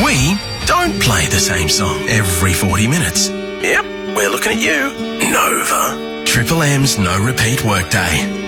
We don't play the same song every 40 minutes. Yep, we're looking at you. Nova. Triple M's no repeat workday.